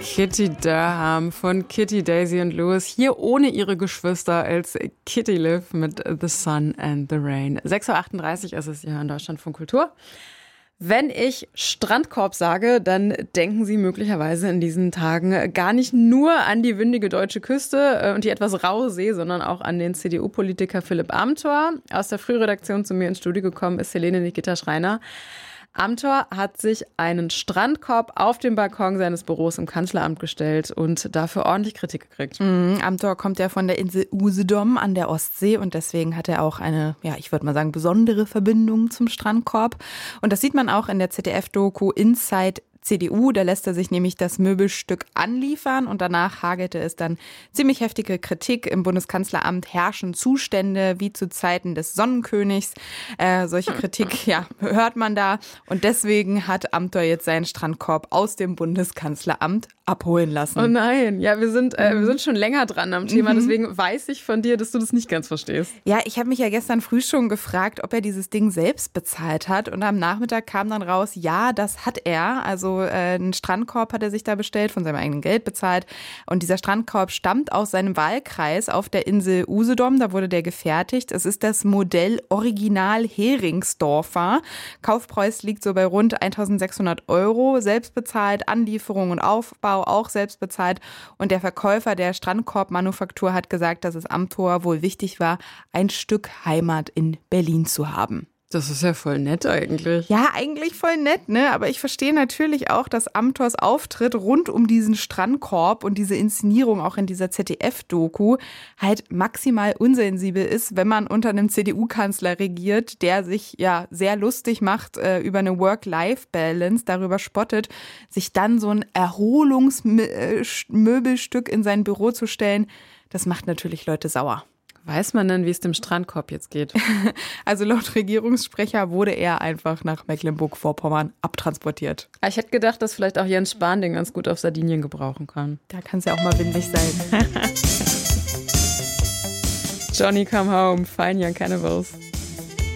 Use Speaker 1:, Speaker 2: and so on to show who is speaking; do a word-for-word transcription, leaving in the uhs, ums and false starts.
Speaker 1: Kitty Durham von Kitty, Daisy und Louis, hier ohne ihre Geschwister als Kitty Liv mit The Sun and the Rain. sechs Uhr achtunddreißig ist es hier in Deutschland von Kultur. Wenn ich Strandkorb sage, dann denken Sie möglicherweise in diesen Tagen gar nicht nur an die windige deutsche Küste und die etwas raue See, sondern auch an den C D U-Politiker Philipp Amthor. Aus der Frühredaktion zu mir ins Studio gekommen ist Helene Nikita Schreiner. Amthor hat sich einen Strandkorb auf den Balkon seines Büros im Kanzleramt gestellt und dafür ordentlich Kritik gekriegt.
Speaker 2: Mhm, Amthor kommt ja von der Insel Usedom an der Ostsee und deswegen hat er auch eine, ja, ich würde mal sagen, besondere Verbindung zum Strandkorb. Und das sieht man auch in der Z D F-Doku Inside C D U, da lässt er sich nämlich das Möbelstück anliefern und danach hagelte es dann ziemlich heftige Kritik. Im Bundeskanzleramt herrschen Zustände wie zu Zeiten des Sonnenkönigs. Äh, solche Kritik, ja, hört man da und deswegen hat Amthor jetzt seinen Strandkorb aus dem Bundeskanzleramt abholen lassen.
Speaker 1: Oh nein, ja, wir sind, äh, wir sind schon länger dran am Thema, deswegen weiß ich von dir, dass du das nicht ganz verstehst.
Speaker 2: Ja, ich habe mich ja gestern früh schon gefragt, ob er dieses Ding selbst bezahlt hat und am Nachmittag kam dann raus, ja, das hat er, also äh, einen Strandkorb hat er sich da bestellt, von seinem eigenen Geld bezahlt und dieser Strandkorb stammt aus seinem Wahlkreis auf der Insel Usedom, da wurde der gefertigt. Es ist das Modell Original Heringsdorfer. Kaufpreis liegt so bei rund eintausendsechshundert Euro, selbst bezahlt, Anlieferung und Aufbau auch selbst bezahlt und der Verkäufer der Strandkorbmanufaktur hat gesagt, dass es Amthor wohl wichtig war, ein Stück Heimat in Berlin zu haben.
Speaker 1: Das ist ja voll nett eigentlich.
Speaker 2: Ja, eigentlich voll nett, ne? Aber ich verstehe natürlich auch, dass Amthors Auftritt rund um diesen Strandkorb und diese Inszenierung auch in dieser Z D F-Doku halt maximal unsensibel ist, wenn man unter einem C D U-Kanzler regiert, der sich ja sehr lustig macht äh, über eine Work-Life-Balance, darüber spottet, sich dann so ein Erholungsmöbelstück in sein Büro zu stellen, das macht natürlich Leute sauer.
Speaker 1: Weiß man denn, wie es dem Strandkorb jetzt geht?
Speaker 2: Also laut Regierungssprecher wurde er einfach nach Mecklenburg-Vorpommern abtransportiert.
Speaker 1: Ich hätte gedacht, dass vielleicht auch Jens Spahn den ganz gut auf Sardinien gebrauchen kann.
Speaker 2: Da kann es ja auch mal windig sein.
Speaker 1: Johnny come home, fine young cannibals.